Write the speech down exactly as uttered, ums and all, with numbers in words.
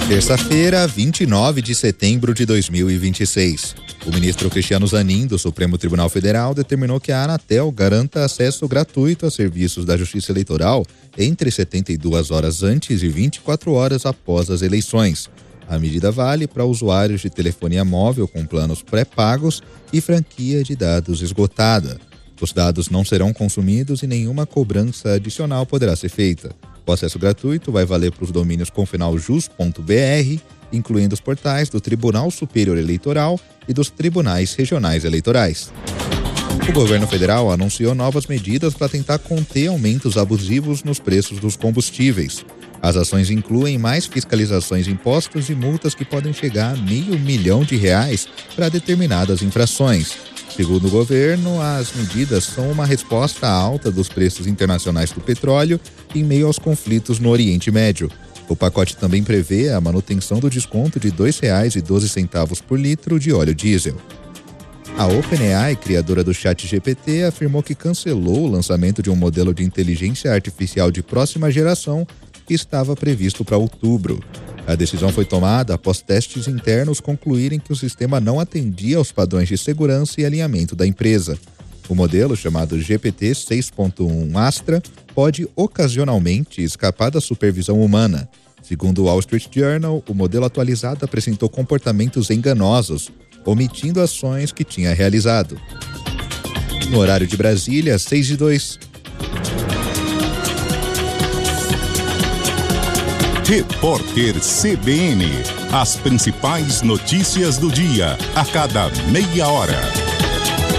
Terça-feira, vinte e nove de setembro de dois mil e vinte e seis. O ministro Cristiano Zanin, do Supremo Tribunal Federal, determinou que a Anatel garanta acesso gratuito a serviços da Justiça Eleitoral entre setenta e duas horas antes e vinte e quatro horas após as eleições. A medida vale para usuários de telefonia móvel com planos pré-pagos e franquia de dados esgotada. Os dados não serão consumidos e nenhuma cobrança adicional poderá ser feita. O acesso gratuito vai valer para os domínios confinal.jus ponto br, incluindo os portais do Tribunal Superior Eleitoral e dos Tribunais Regionais Eleitorais. O governo federal anunciou novas medidas para tentar conter aumentos abusivos nos preços dos combustíveis. As ações incluem mais fiscalizações, impostos e multas que podem chegar a meio milhão de reais para determinadas infrações. Segundo o governo, as medidas são uma resposta à alta dos preços internacionais do petróleo em meio aos conflitos no Oriente Médio. O pacote também prevê a manutenção do desconto de dois reais e doze centavos por litro de óleo diesel. A OpenAI, criadora do ChatGPT, afirmou que cancelou o lançamento de um modelo de inteligência artificial de próxima geração que estava previsto para outubro. A decisão foi tomada após testes internos concluírem que o sistema não atendia aos padrões de segurança e alinhamento da empresa. O modelo, chamado G P T seis ponto um Astra, pode ocasionalmente escapar da supervisão humana. Segundo o Wall Street Journal, o modelo atualizado apresentou comportamentos enganosos, omitindo ações que tinha realizado. No horário de Brasília, seis e dois. Repórter C B N. As principais notícias do dia, a cada meia hora.